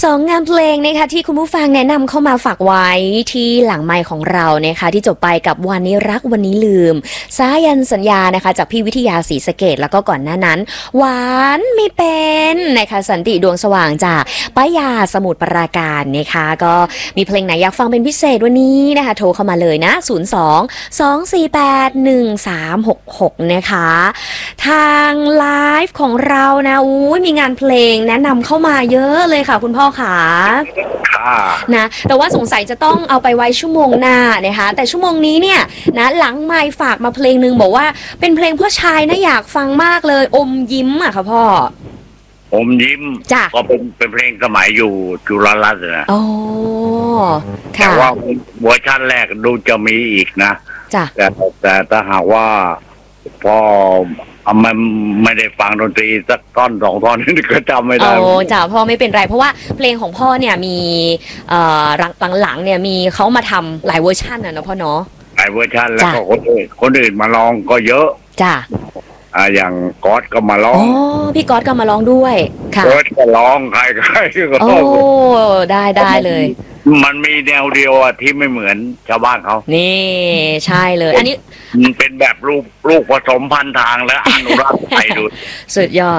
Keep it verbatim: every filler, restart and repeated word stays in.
สองงานเพลงนะคะที่คุณผู้ฟังแนะนำเข้ามาฝากไว้ที่หลังไมค์ของเรานะคะที่จบไปกับวันนี้รักวันนี้ลืมสายันสัญญานะคะจากพี่วิทยาศรีสะเกษแล้วก็ก่อนหน้านั้นหวานไม่เป็นนะคะสันติดวงสว่างจากป้ายาสมุทรปราการนะคะก็มีเพลงไหนอยากฟังเป็นพิเศษวันนี้นะคะโทรเข้ามาเลยนะศูนย์ สอง สอง สี่ แปด หนึ่ง สาม หก หกนะคะทางไลฟ์ของเรานะอู้มีงานเพลงแนะนำเข้ามาเยอะเลยค่ะคุณพ่อค่ะค่ะนะแต่ว่าสงสัยจะต้องเอาไปไว้ชั่วโมงหน้านะคะแต่ชั่วโมงนี้เนี่ยนะหลังไมค์ฝากมาเพลงหนึ่งบอกว่าเป็นเพลงพ่อชายนะอยากฟังมากเลยอมยิ้มอ่ะค่ะพ่ออมยิ้มจ้ะก็เป็นเป็นเพลงสมัยอยู่จุฬาลัตน์นะโอ้แต่ว่าเวอร์ชันแรกดูจะมีอีกนะจ้ะแต่แต่ถ้าหากว่าพอมันไม่ได้ฟังดนตรีสักท่อนสองท่อนนี่ก็จำไม่ได้โอ้จ้ะพ่อไม่เป็นไรเพราะว่าเพลงของพ่อเนี่ยมีเอ่อหลังๆเนี่ยมีเขามาทำหลายเวอร์ชันนะเนาะพ่อเนาะหลายเวอร์ชันแล้วก็คนอื่นคนอื่นมาร้องก็เยอะจ้ะอ่าอย่างก๊อตก็มาร้องอ๋อพี่ก๊อตก็มาร้องด้วยค่ะก๊อตก็ร้องใครใครก็ร้องโอ้ได้ได้เลยมันมีแนวเดียวอ่ะที่ไม่เหมือนชาวบ้านเขานี่ใช่เลยอันนี้มันเป็นแบบลูกลูกผสมพันธุ์ทางและอนุรักษ์ไทยดูสุดยอด